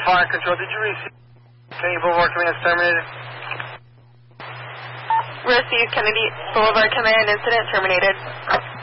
Fire Control, did you receive Kennedy Boulevard Command terminated? Received Kennedy Boulevard Command incident terminated.